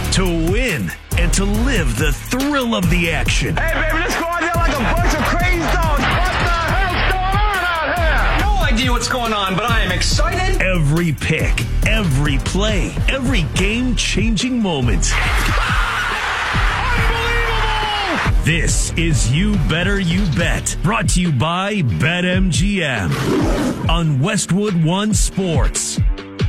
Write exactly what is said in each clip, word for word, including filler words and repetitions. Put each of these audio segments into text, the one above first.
to win, and to live the thrill of the action. Hey, baby, let's go out there like a bunch of crazy dogs. What the hell's going on out here? No idea what's going on, but I am excited. Every pick, every play, every game-changing moment. Unbelievable! This is You Better You Bet, brought to you by BetMGM on Westwood One Sports.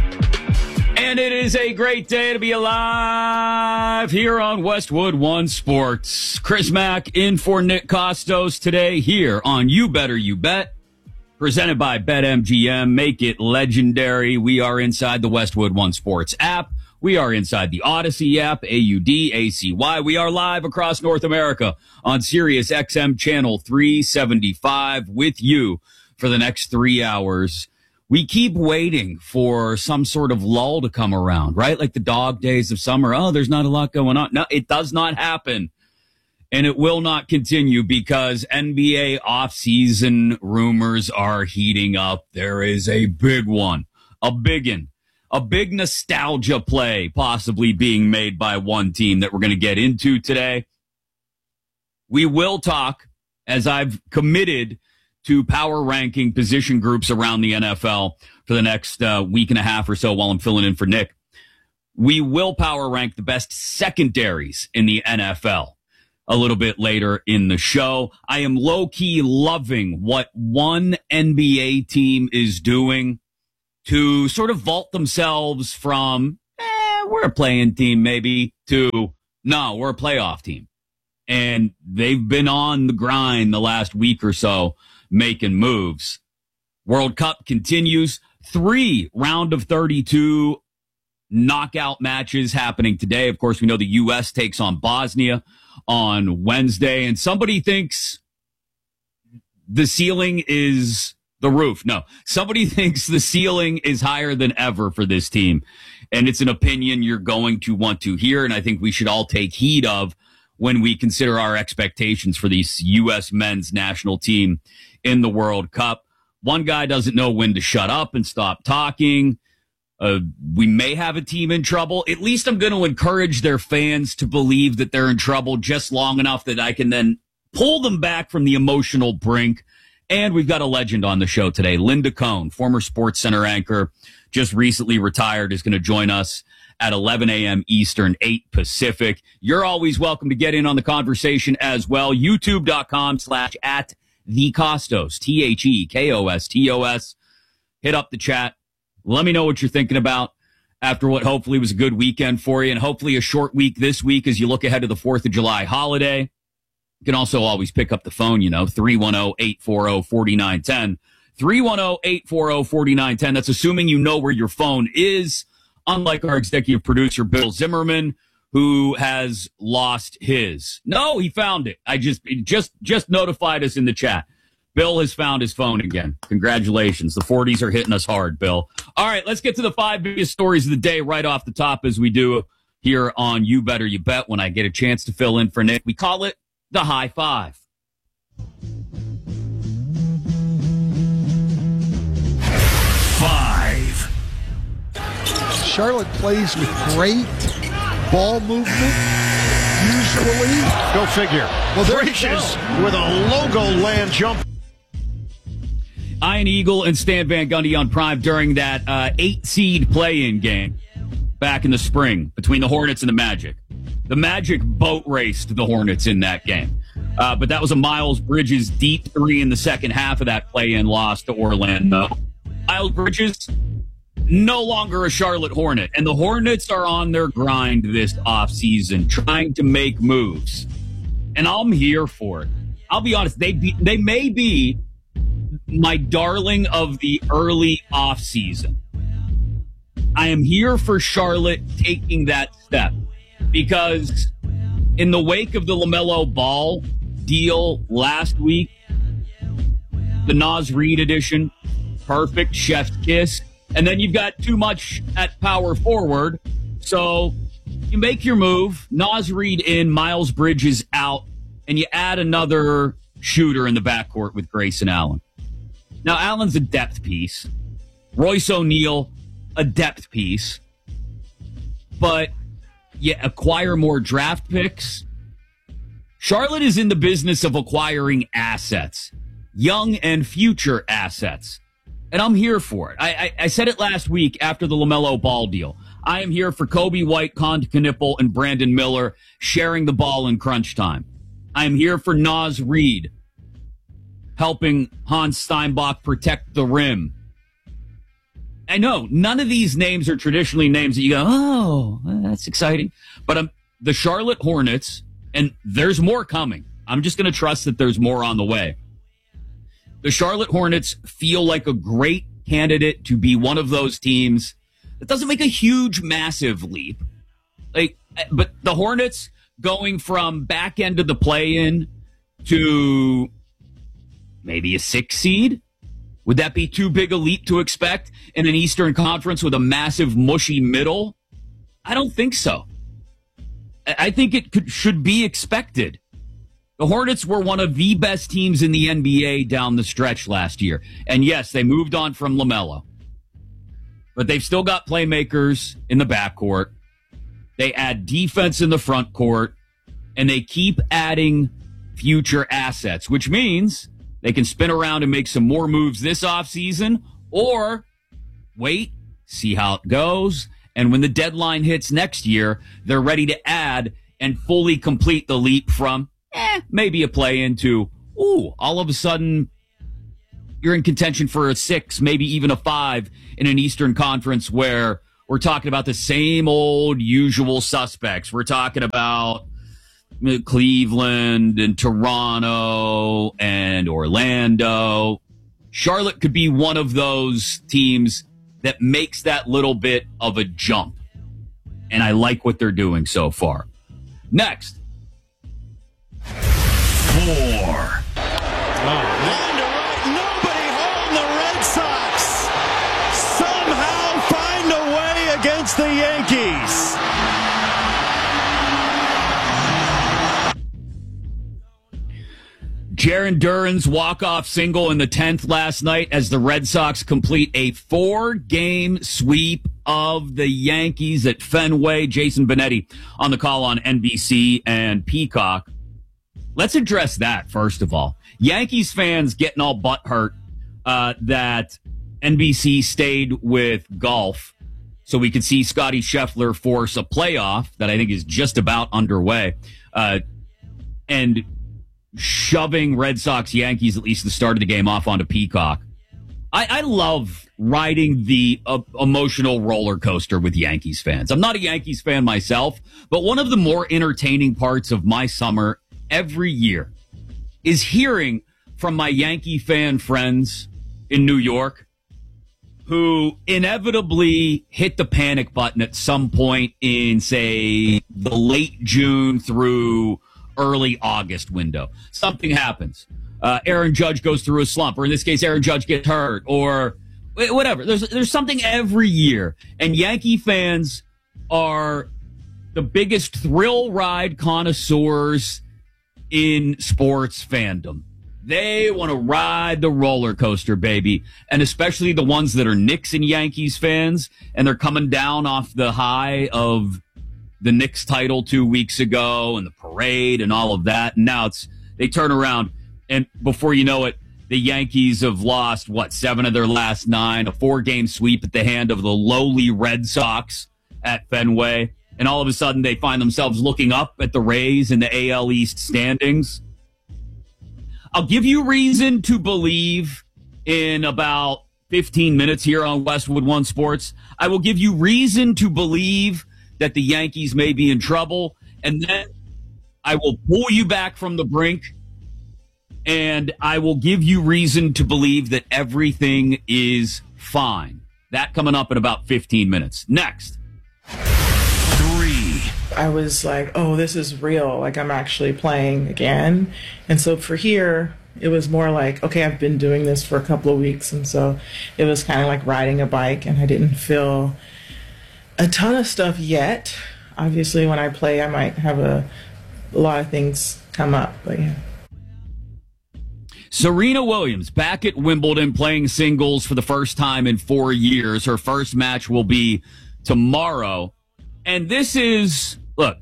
And it is a great day to be alive here on Westwood One Sports. Chris Mack in for Nick Costos today here on You Better You Bet, presented by BetMGM. Make it legendary. We are inside the Westwood One Sports app. We are inside the Odyssey app, A U D A C Y. We are live across North America on Sirius X M channel three seventy-five with you for the next three hours. We keep waiting for some sort of lull to come around, right? Like the dog days of summer. Oh, there's not a lot going on. No, it does not happen. And it will not continue because N B A offseason rumors are heating up. There is a big one, a biggin, a big nostalgia play possibly being made by one team that we're going to get into today. We will talk, as I've committed to power ranking position groups around the N F L for the next uh, week and a half or so while I'm filling in for Nick. We will power rank the best secondaries in the N F L a little bit later in the show. I am low-key loving what one N B A team is doing to sort of vault themselves from, eh, we're a playing team maybe, to, no, we're a playoff team. And they've been on the grind the last week or so, making moves. World Cup continues. Three round of thirty-two knockout matches happening today. Of course, we know the U S takes on Bosnia on Wednesday, and somebody thinks the ceiling is the roof. No, somebody thinks the ceiling is higher than ever for this team, and it's an opinion you're going to want to hear, and I think we should all take heed of when we consider our expectations for this U S men's national team in the World Cup. One guy doesn't know when to shut up and stop talking. Uh, we may have a team in trouble. At least I'm going to encourage their fans to believe that they're in trouble just long enough that I can then pull them back from the emotional brink. And we've got a legend on the show today. Linda Cohn, former SportsCenter anchor, just recently retired, is going to join us at eleven a.m. Eastern, eight Pacific. You're always welcome to get in on the conversation as well. YouTube.com slash at the Costos, T H E K O S T O S. Hit up the chat. Let me know what you're thinking about after what hopefully was a good weekend for you, and hopefully a short week this week as you look ahead to the fourth of July holiday. You can also always pick up the phone, you know, three one zero, eight four zero, four nine one zero. three one zero, eight four zero, four nine one zero. That's assuming you know where your phone is, unlike our executive producer, Bill Zimmerman, who has lost his. No, he found it. I just, just, just notified us in the chat. Bill has found his phone again. Congratulations. The forties are hitting us hard, Bill. All right, let's get to the five biggest stories of the day right off the top, as we do here on You Better You Bet when I get a chance to fill in for Nick. We call it the High Five. Five. Charlotte plays with great ball movement, usually. Go figure. Well, there Gracious with a logo land jump. Ian Eagle and Stan Van Gundy on Prime during that uh, eight-seed play-in game back in the spring between the Hornets and the Magic. The Magic boat raced the Hornets in that game. Uh, but that was a Miles Bridges deep three in the second half of that play-in loss to Orlando. Miles Bridges, no longer a Charlotte Hornet. And the Hornets are on their grind this offseason, trying to make moves. And I'm here for it. I'll be honest, they be, they may be my darling of the early offseason. I am here for Charlotte taking that step because in the wake of the LaMelo Ball deal last week, the Naz Reid edition, perfect chef's kiss, and then you've got too much at power forward, so you make your move, Naz Reid in, Miles Bridges out, and you add another shooter in the backcourt with Grayson Allen. Now, Allen's a depth piece. Royce O'Neal, a depth piece. But you acquire more draft picks. Charlotte is in the business of acquiring assets, young and future assets. And I'm here for it. I, I, I said it last week after the LaMelo Ball deal. I am here for Kobe White, Con Knipple, and Brandon Miller sharing the ball in crunch time. I am here for Naz Reid helping Hans Steinbach protect the rim. I know none of these names are traditionally names that you go, oh, that's exciting. But um, the Charlotte Hornets, and there's more coming. I'm just going to trust that there's more on the way. The Charlotte Hornets feel like a great candidate to be one of those teams that doesn't make a huge, massive leap. Like, but the Hornets going from back end of the play-in to maybe a six seed? Would that be too big a leap to expect in an Eastern Conference with a massive, mushy middle? I don't think so. I think it could, should be expected. The Hornets were one of the best teams in the N B A down the stretch last year. And yes, they moved on from LaMelo. But they've still got playmakers in the backcourt. They add defense in the front court. And they keep adding future assets, which means they can spin around and make some more moves this offseason, or wait, see how it goes. And when the deadline hits next year, they're ready to add and fully complete the leap from eh, maybe a play into, ooh, all of a sudden you're in contention for a six, maybe even a five in an Eastern Conference where we're talking about the same old usual suspects. We're talking about Cleveland and Toronto and Orlando. Charlotte could be one of those teams that makes that little bit of a jump. And I like what they're doing so far. Next. Four. Nobody holding the Red Sox. Somehow find a way against the Yankees. Jarren Duran's walk-off single in the tenth last night as the Red Sox complete a four-game sweep of the Yankees at Fenway. Jason Benetti on the call on N B C and Peacock. Let's address that first of all. Yankees fans getting all butthurt uh, that N B C stayed with golf so we could see Scotty Scheffler force a playoff that I think is just about underway. Uh, and shoving Red Sox Yankees, at least the start of the game, off onto Peacock. I, I love riding the uh, emotional roller coaster with Yankees fans. I'm not a Yankees fan myself, but one of the more entertaining parts of my summer every year is hearing from my Yankee fan friends in New York who inevitably hit the panic button at some point in, say, the late June through early August window. Something happens. Uh, Aaron Judge goes through a slump, or in this case, Aaron Judge gets hurt, or whatever. There's there's something every year, and Yankee fans are the biggest thrill ride connoisseurs in sports fandom. They want to ride the roller coaster, baby, and especially the ones that are Knicks and Yankees fans, and they're coming down off the high of the Knicks title two weeks ago and the parade and all of that. And now it's, they turn around and before you know it, the Yankees have lost, what, seven of their last nine, a four game sweep at the hand of the lowly Red Sox at Fenway. And all of a sudden they find themselves looking up at the Rays in the A L East standings. I'll give you reason to believe in about fifteen minutes here on Westwood One Sports. I will give you reason to believe that the Yankees may be in trouble, and then I will pull you back from the brink, and I will give you reason to believe that everything is fine. That coming up in about fifteen minutes. Next. Three. I was like, oh, this is real. Like, I'm actually playing again. And so for here, it was more like, okay, I've been doing this for a couple of weeks, and so it was kind of like riding a bike, and I didn't feel a ton of stuff yet. Obviously, when I play, I might have a, a lot of things come up, but yeah. Serena Williams back at Wimbledon playing singles for the first time in four years. Her first match will be tomorrow. And this is look,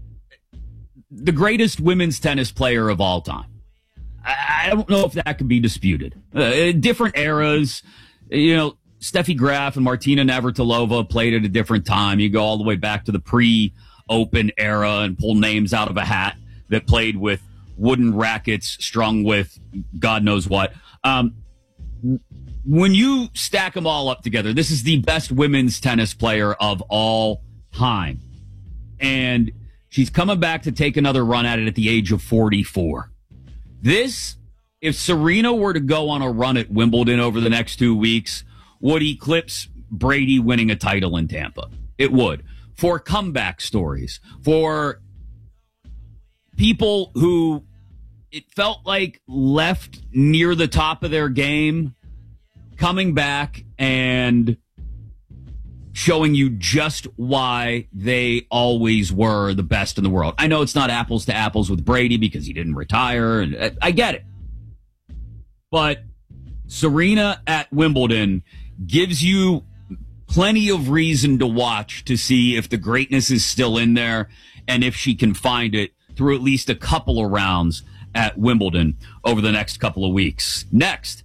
the greatest women's tennis player of all time. I, I don't know if that can be disputed. Uh, different eras, you know, Steffi Graf and Martina Navratilova played at a different time. You go all the way back to the pre-Open era and pull names out of a hat that played with wooden rackets strung with God knows what. Um, when you stack them all up together, this is the best women's tennis player of all time. And she's coming back to take another run at it at the age of forty-four. This, if Serena were to go on a run at Wimbledon over the next two weeks, would eclipse Brady winning a title in Tampa. It would. For comeback stories, for people who it felt like left near the top of their game, coming back and showing you just why they always were the best in the world. I know it's not apples to apples with Brady because he didn't retire, and I get it. But Serena at Wimbledon gives you plenty of reason to watch to see if the greatness is still in there and if she can find it through at least a couple of rounds at Wimbledon over the next couple of weeks. Next.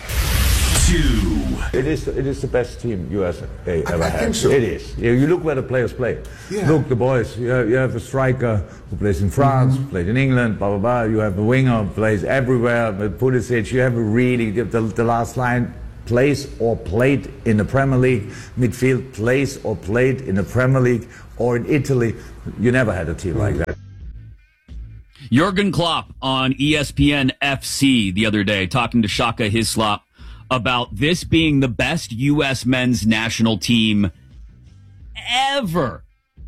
Two. It is it is the best team U S A ever I had. think so. It is. You you look where the players play. Yeah. Look, the boys. You have, you have a striker who plays in France, Mm-hmm. played in England, blah, blah, blah. You have a winger who plays everywhere. With Pulisic, you have a really, the, the last line, plays or played in the Premier League. Midfield plays or played in the Premier League or in Italy. You never had a team like that. Jurgen Klopp on E S P N F C the other day talking to Shaka Hislop about this being the best U S men's national team ever.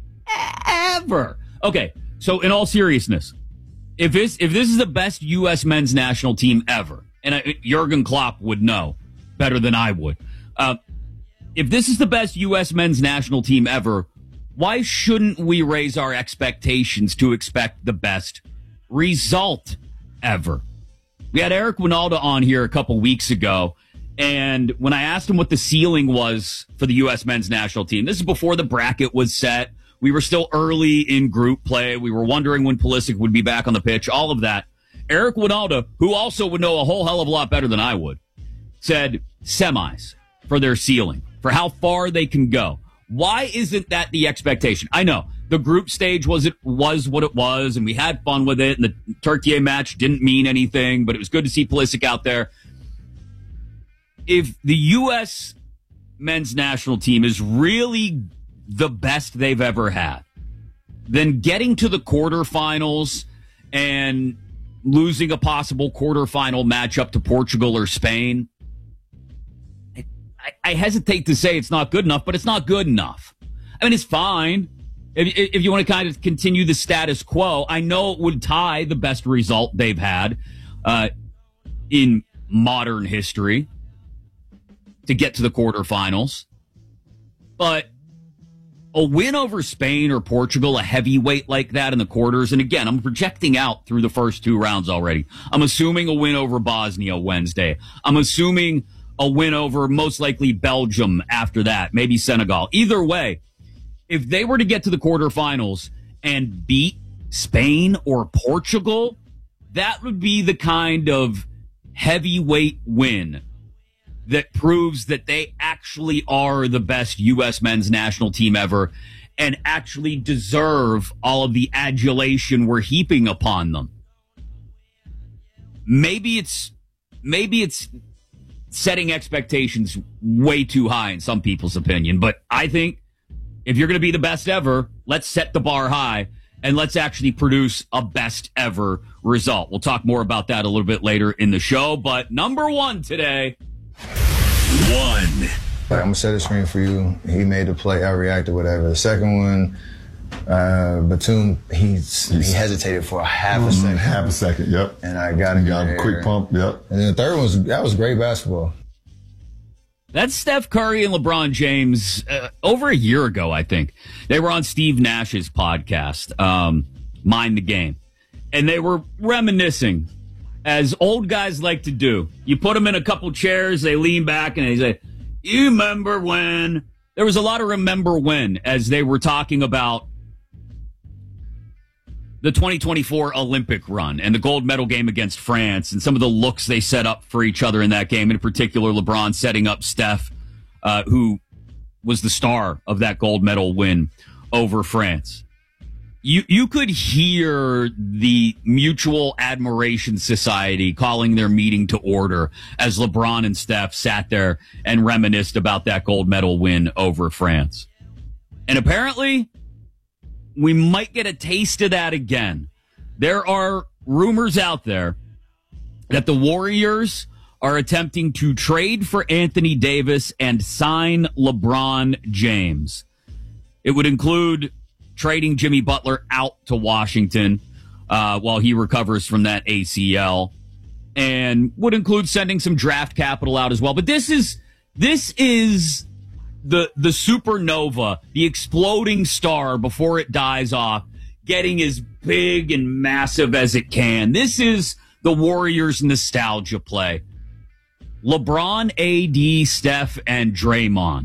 Ever. Okay, so in all seriousness, if this, if this is the best U S men's national team ever, and I, Jurgen Klopp would know better than I would, uh, if this is the best U S men's national team ever, why shouldn't we raise our expectations to expect the best result ever? We had Eric Winalda on here a couple weeks ago, and when I asked him what the ceiling was for the U S men's national team, this is before the bracket was set. We were still early in group play. We were wondering when Pulisic would be back on the pitch, all of that. Eric Winalda, who also would know a whole hell of a lot better than I would, said semis for their ceiling, for how far they can go. Why isn't that the expectation? I know the group stage was it was what it was, and we had fun with it, and the Turkey match didn't mean anything, but it was good to see Pulisic out there. If the U S men's national team is really the best they've ever had, then getting to the quarterfinals and losing a possible quarterfinal matchup to Portugal or Spain, I, I hesitate to say it's not good enough, but it's not good enough. I mean, it's fine. If, if you want to kind of continue the status quo, I know it would tie the best result they've had uh, in modern history to get to the quarterfinals. But a win over Spain or Portugal, a heavyweight like that in the quarters, and again, I'm projecting out through the first two rounds already. I'm assuming a win over Bosnia Wednesday. I'm assuming a win over most likely Belgium after that, maybe Senegal. Either way, if they were to get to the quarterfinals and beat Spain or Portugal, that would be the kind of heavyweight win that proves that they actually are the best U S men's national team ever and actually deserve all of the adulation we're heaping upon them. Maybe it's, maybe it's setting expectations way too high in some people's opinion, but I think if you're going to be the best ever, let's set the bar high and let's actually produce a best ever result. We'll talk more about that a little bit later in the show, but number one today. One. Like, I'm gonna set a screen for you. He made the play, I reacted, whatever. The second one, uh, Batum, he's, he hesitated for a half a second. Half a second, yep. And I got him. Got him quick pump, yep. And then the third one was, that was great basketball. That's Steph Curry and LeBron James uh, over a year ago, I think. They were on Steve Nash's podcast, um, Mind the Game. And they were reminiscing, as old guys like to do. You put them in a couple chairs, they lean back, and they say, you remember when? There was a lot of remember when as they were talking about the twenty twenty-four Olympic run and the gold medal game against France and some of the looks they set up for each other in that game, in particular LeBron setting up Steph, uh, who was the star of that gold medal win over France. You you could hear the Mutual Admiration Society calling their meeting to order as LeBron and Steph sat there and reminisced about that gold medal win over France. And apparently, we might get a taste of that again. There are rumors out there that the Warriors are attempting to trade for Anthony Davis and sign LeBron James. It would include trading Jimmy Butler out to Washington uh, while he recovers from that A C L, and would include sending some draft capital out as well. But this is this is the the supernova, the exploding star before it dies off, getting as big and massive as it can. This is the Warriors' nostalgia play. LeBron, A D, Steph, and Draymond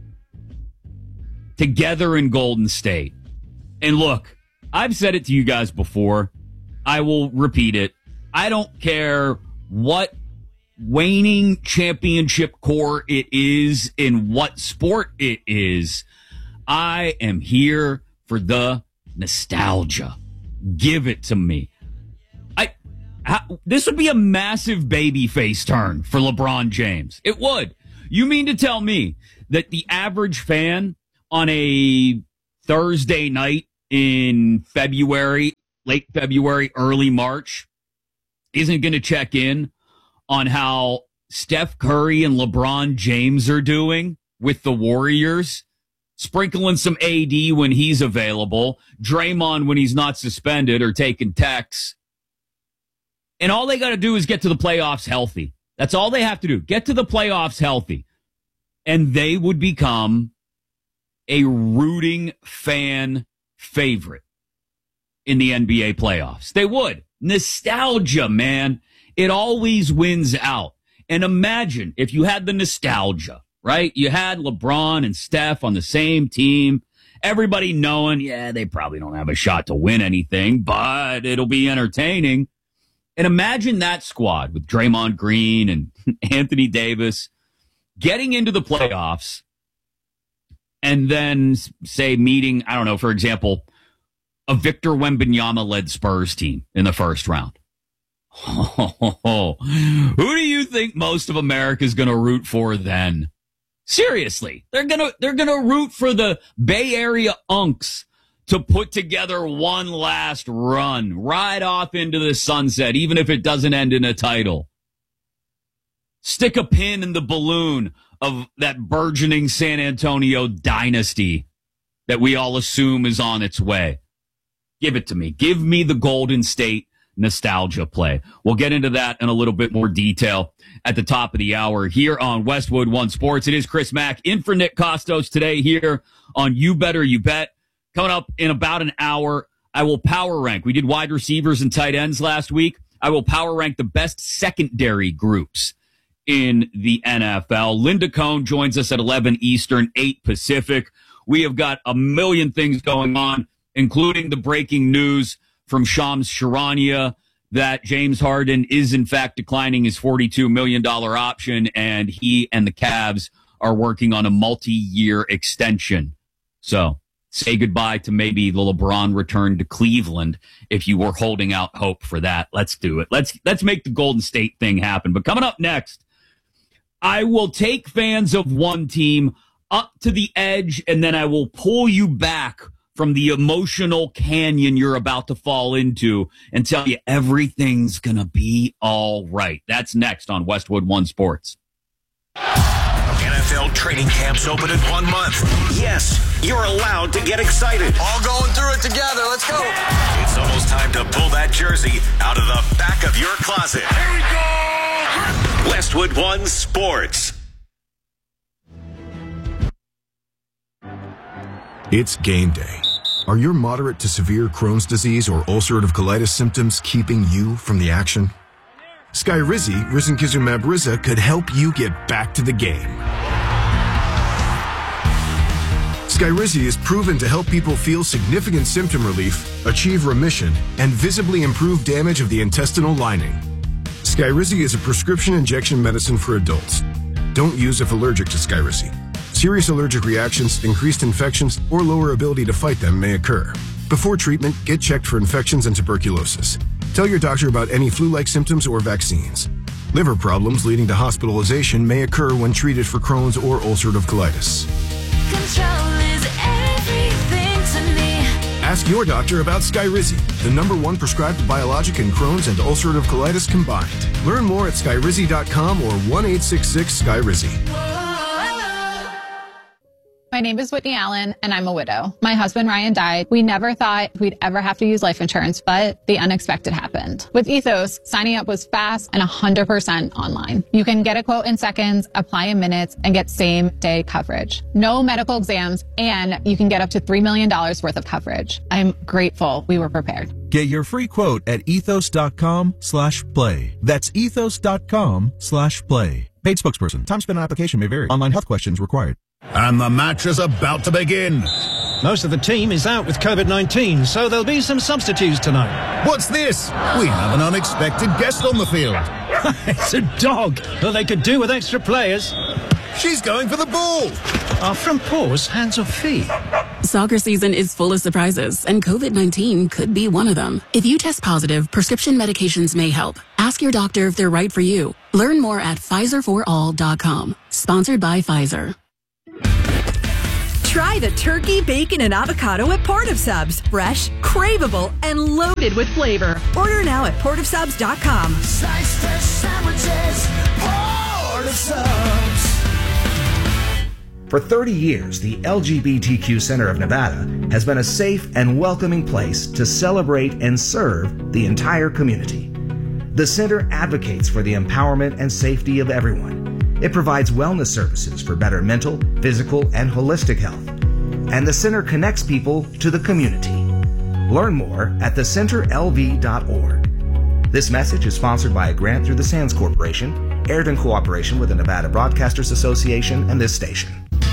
together in Golden State. And look, I've said it to you guys before. I will repeat it. I don't care what waning championship core it is, in what sport it is. I am here for the nostalgia. Give it to me. I, I this would be a massive baby face turn for LeBron James. It would. You mean to tell me that the average fan on a Thursday night in February, late February, early March, isn't going to check in on how Steph Curry and LeBron James are doing with the Warriors, sprinkling some A D when he's available, Draymond when he's not suspended or taking techs. And all they got to do is get to the playoffs healthy. That's all they have to do. Get to the playoffs healthy. And they would become a rooting fan favorite in the N B A playoffs. They would. Nostalgia, man. It always wins out. And imagine if you had the nostalgia, right? You had LeBron and Steph on the same team. Everybody knowing, yeah, they probably don't have a shot to win anything, but it'll be entertaining. And imagine that squad with Draymond Green and Anthony Davis getting into the playoffs and then, say, meeting, I don't know, for example, a Victor Wembanyama-led Spurs team in the first round. Oh, who do you think most of America is going to root for then? Seriously, they're going to they're going to root for the Bay Area Unks to put together one last run right off into the sunset, even if it doesn't end in a title. Stick a pin in the balloon of that burgeoning San Antonio dynasty that we all assume is on its way. Give it to me. Give me the Golden State nostalgia play. We'll get into that in a little bit more detail at the top of the hour here on Westwood One Sports. It is Chris Mack in for Nick Kostos today here on You Better You Bet. Coming up in about an hour, I will power rank. We did wide receivers and tight ends last week. I will power rank the best secondary groups in the N F L. Linda Cohn joins us at eleven Eastern, eight Pacific. We have got a million things going on, including the breaking news from Shams Charania that James Harden is in fact declining his forty-two million dollars option, and he and the Cavs are working on a multi-year extension. So say goodbye to maybe the LeBron return to Cleveland if you were holding out hope for that. Let's do it. Let's let's make the Golden State thing happen. But coming up next, I will take fans of one team up to the edge, and then I will pull you back from the emotional canyon you're about to fall into and tell you everything's going to be all right. That's next on Westwood One Sports. N F L training camps open in one month. Yes, you're allowed to get excited. All going through it together. Let's go. It's almost time to pull that jersey out of the back of your closet. Here we go. Westwood One Sports. It's game day. Are your moderate to severe Crohn's disease or ulcerative colitis symptoms keeping you from the action? Skyrizi, risankizumab Riza, could help you get back to the game. Skyrizi is proven to help people feel significant symptom relief, achieve remission, and visibly improve damage of the intestinal lining. Skyrizi is a prescription injection medicine for adults. Don't use if allergic to Skyrizi. Serious allergic reactions, increased infections, or lower ability to fight them may occur. Before treatment, get checked for infections and tuberculosis. Tell your doctor about any flu-like symptoms or vaccines. Liver problems leading to hospitalization may occur when treated for Crohn's or ulcerative colitis. Control is everything to me. Ask your doctor about Skyrizi, the number one prescribed biologic in Crohn's and ulcerative colitis combined. Learn more at skyrizi dot com or one eight six six Skyrizi. My name is Whitney Allen, and I'm a widow. My husband, Ryan, died. We never thought we'd ever have to use life insurance, but the unexpected happened. With Ethos, signing up was fast and one hundred percent online. You can get a quote in seconds, apply in minutes, and get same-day coverage. No medical exams, and you can get up to three million dollars worth of coverage. I'm grateful we were prepared. Get your free quote at ethos dot com slash play. That's ethos dot com slash play. Paid spokesperson. Time spent on application may vary. Online health questions required. And the match is about to begin. Most of the team is out with COVID nineteen, so there'll be some substitutes tonight. What's this? We have an unexpected guest on the field. It's a dog. Well, they could do with extra players. She's going for the ball. Our front paws, hands or feet? Soccer season is full of surprises, and COVID nineteen could be one of them. If you test positive, prescription medications may help. Ask your doctor if they're right for you. Learn more at Pfizer for all dot com. Sponsored by Pfizer. Try the turkey, bacon, and avocado at Port of Subs. Fresh, craveable, and loaded with flavor. Order now at port of subs dot com. Slice fresh sandwiches, Port of Subs. For thirty years, the L G B T Q Center of Nevada has been a safe and welcoming place to celebrate and serve the entire community. The center advocates for the empowerment and safety of everyone. It provides wellness services for better mental, physical, and holistic health. And the center connects people to the community. Learn more at the center L V dot org. This message is sponsored by a grant through the Sands Corporation, aired in cooperation with the Nevada Broadcasters Association and this station.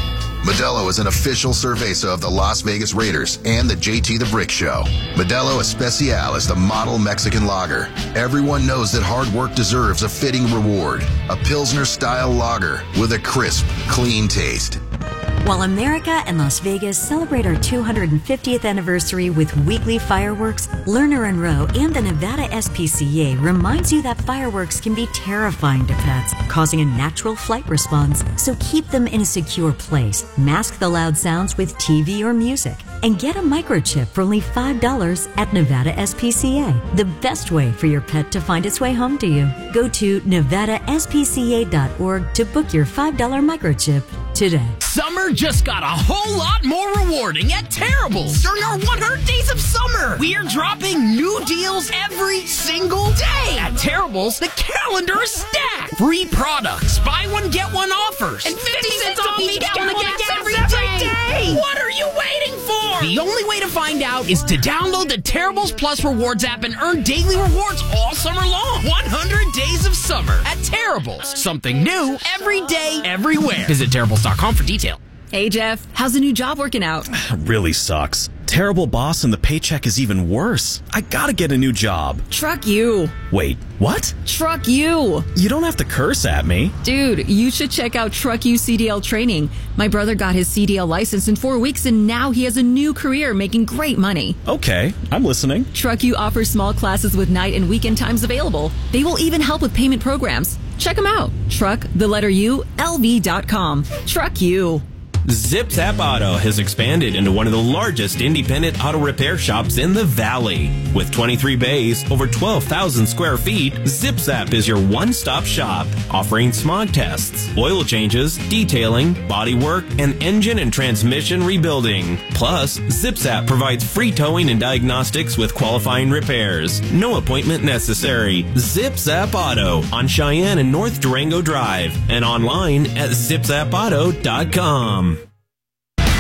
Modelo is an official cerveza of the Las Vegas Raiders and the J T the Brick Show. Modelo Especial is the model Mexican lager. Everyone knows that hard work deserves a fitting reward. A Pilsner-style lager with a crisp, clean taste. While America and Las Vegas celebrate our two hundred fiftieth anniversary with weekly fireworks, Lerner and Rowe and the Nevada S P C A reminds you that fireworks can be terrifying to pets, causing a natural flight response. So keep them in a secure place. Mask the loud sounds with T V or music. And get a microchip for only five dollars at Nevada S P C A. The best way for your pet to find its way home to you. Go to nevada s p c a dot org to book your five dollar microchip today. Summer just got a whole lot more rewarding at Terrible's during our one hundred days of summer. We're dropping new deals every single day. At Terrible's, the calendar is stacked. Free products, buy one, get one offers, and fifty cents off each gallon of gas every day. What are you waiting for? The only way to find out is to download the Terrible's Plus Rewards app and earn daily rewards all summer long. one hundred days of summer at Terrible's. Something new every day, everywhere. Visit terribles dot com for detail. Hey, Jeff, how's the new job working out? Really sucks. Terrible boss and the paycheck is even worse. I gotta get a new job. Truck you. Wait, what? Truck you. You don't have to curse at me. Dude, you should check out Truck You C D L training. My brother got his C D L license in four weeks and now he has a new career making great money. Okay, I'm listening. Truck You offers small classes with night and weekend times available. They will even help with payment programs. Check them out. Truck, the letter U, L V dot com. Truck You. Zip Zap Auto has expanded into one of the largest independent auto repair shops in the Valley. With twenty-three bays, over twelve thousand square feet, Zip Zap is your one-stop shop, offering smog tests, oil changes, detailing, body work, and engine and transmission rebuilding. Plus, Zip Zap provides free towing and diagnostics with qualifying repairs. No appointment necessary. Zip Zap Auto on Cheyenne and North Durango Drive and online at zip zap auto dot com.